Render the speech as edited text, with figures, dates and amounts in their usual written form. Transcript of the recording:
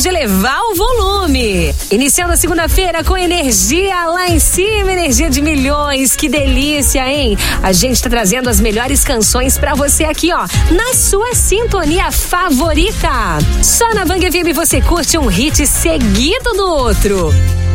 pode elevar o volume. Iniciando a segunda-feira com energia lá em cima, energia de milhões. Que delícia, hein? A gente tá trazendo as melhores canções pra você aqui, ó, na sua sintonia favorita. Só na Bang FM você curte um hit seguido do outro.